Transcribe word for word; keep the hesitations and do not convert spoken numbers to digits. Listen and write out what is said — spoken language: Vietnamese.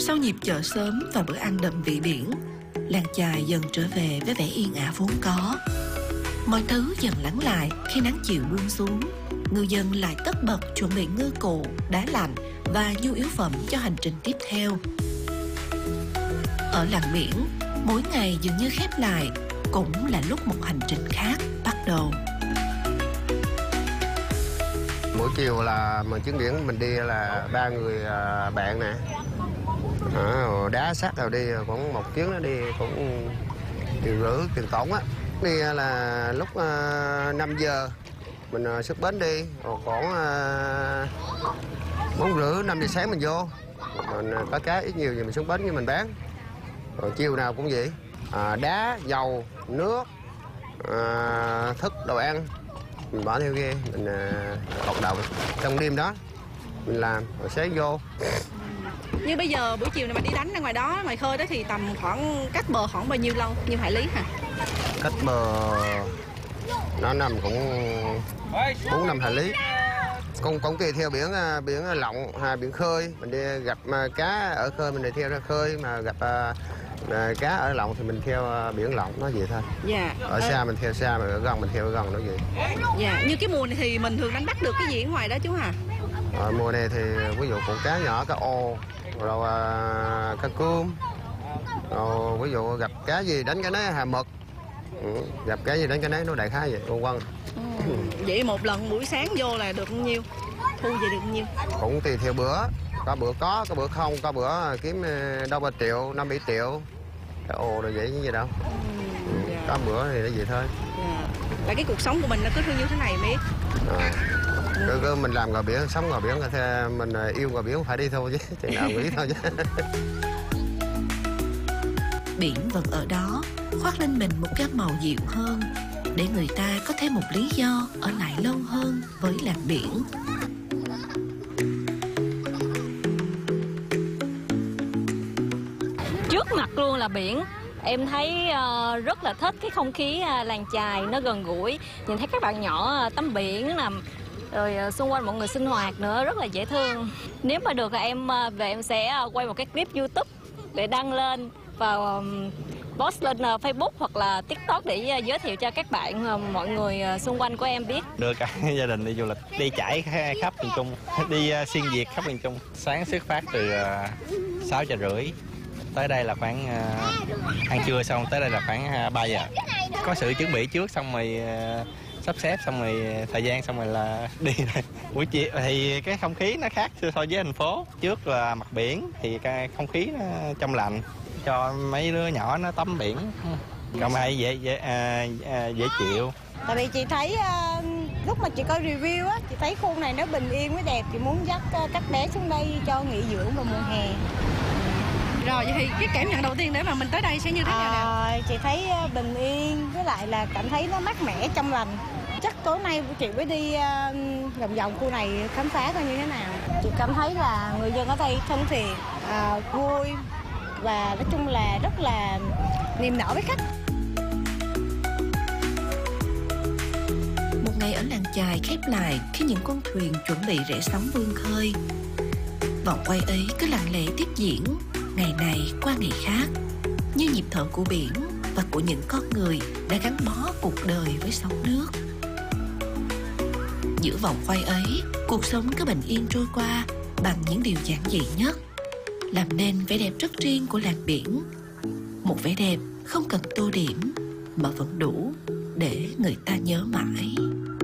Sau nhịp chợ sớm và bữa ăn đậm vị biển, làng chài dần trở về với vẻ yên ả vốn có. Mọi thứ dần lắng lại khi nắng chiều buông xuống. Ngư dân lại tất bật chuẩn bị ngư cụ, đá lạnh và nhu yếu phẩm cho hành trình tiếp theo. Ở làng biển, mỗi ngày dường như khép lại, cũng là lúc một hành trình khác bắt đầu. Mỗi chiều là mình chuyến biển mình đi là ba người bạn nè, à, đá sắt rồi đi cũng một chuyến nó đi cũng tiền rưỡi tiền tổng á. Đi là lúc uh, năm giờ mình uh, xuất bến đi, rồi khoảng bốn rưỡi năm giờ sáng mình vô, mình uh, có cá ít nhiều thì mình xuống bến như mình bán. Rồi chiều nào cũng vậy, à, đá, dầu, nước, à, thức, đồ ăn mình bỏ theo ghe, mình uh, hoạt động trong đêm đó mình làm, rồi sáng vô. Như bây giờ buổi chiều này mà đi đánh ra ngoài đó, ngoài khơi đó thì tầm khoảng cách bờ khoảng bao nhiêu lâu, nhiêu hải lý hả? Cách bờ nó nằm cũng bốn năm hải lý. Cũng cũng tùy theo biển biển lộng hay biển khơi, mình đi gặp cá ở khơi mình đi theo ra khơi, mà gặp uh, cá ở lộng thì mình theo biển lộng, nó vậy thôi. Dạ. Ở xa mình theo xa, mà ở gần mình theo ở gần, nó vậy. Dạ. Như cái mùa này thì mình thường đánh bắt được cái gì ở ngoài đó chú hả? Ở mùa này thì ví dụ cũng cá nhỏ, cá ô, rồi uh, cá cơm, rồi ví dụ gặp cá gì đánh cái đấy, hà mực, ừ, gặp cái gì đánh cái đấy, nó đại khái vậy, con quăng. Ừ. Vậy một lần buổi sáng vô là được bao nhiêu, thu về được bao nhiêu? Cũng tùy theo bữa, có bữa có, có bữa không, có bữa kiếm đâu ba triệu, năm bảy triệu, cái ồ rồi vậy chứ gì đâu. Ừ, dạ. Có bữa thì nó vậy thôi. Dạ. Là cái cuộc sống của mình nó cứ như thế này biết. À. Cứ, cứ mình làm ngoài biển, sống ngoài biển, thì mình yêu ngoài biển phải đi thôi chứ, chừng nào nghĩ thôi chứ. Biển vẫn ở đó, khoác lên mình một gam màu dịu hơn, để người ta có thêm một lý do ở lại lâu hơn với làng biển. Trước mặt luôn là biển. Em thấy uh, rất là thích cái không khí uh, làng chài, nó gần gũi. Nhìn thấy các bạn nhỏ uh, tắm biển nằm, rồi uh, xung quanh mọi người sinh hoạt nữa, rất là dễ thương. Nếu mà được là em uh, về em sẽ uh, quay một cái clip YouTube để đăng lên và um, post lên uh, Facebook hoặc là TikTok để uh, giới thiệu cho các bạn, uh, mọi người uh, xung quanh của em biết. Đưa cả gia đình đi du lịch, đi trải khắp miền Trung, đi uh, xuyên việt khắp miền Trung. Sáng xuất phát từ uh, sáu giờ rưỡi. Tới đây là khoảng uh, ăn trưa xong, tới đây là khoảng uh, ba giờ. Có sự chuẩn bị trước, xong rồi uh, sắp xếp, xong rồi thời gian, xong rồi là đi rồi. Buổi chiều thì cái không khí nó khác so với thành phố. Trước là mặt biển thì cái không khí nó trong lành, cho mấy đứa nhỏ nó tắm biển. Còn hay dễ dễ à, à, dễ chịu. Tại vì chị thấy uh, lúc mà chị coi review á, chị thấy khu này nó bình yên với đẹp, chị muốn dắt uh, các bé xuống đây cho nghỉ dưỡng vào mùa hè. Rồi vậy thì cái cảm nhận đầu tiên để mà mình tới đây sẽ như thế nào nào? À, chị thấy uh, bình yên, với lại là cảm thấy nó mát mẻ trong lành. Chắc tối nay chị mới đi uh, vòng vòng khu này khám phá coi như thế nào. Chị cảm thấy là người dân ở đây thân thiện, uh, vui và nói chung là rất là niềm nở với khách. Một ngày ở làng chài khép lại khi những con thuyền chuẩn bị rẽ sóng vươn khơi. Vòng quay ấy cứ lặng lẽ tiếp diễn, ngày này qua ngày khác, như nhịp thở của biển và của những con người đã gắn bó cuộc đời với sóng nước. Giữa vòng quay ấy, cuộc sống cứ bình yên trôi qua bằng những điều giản dị nhất, làm nên vẻ đẹp rất riêng của làng biển. Một vẻ đẹp không cần tô điểm mà vẫn đủ để người ta nhớ mãi.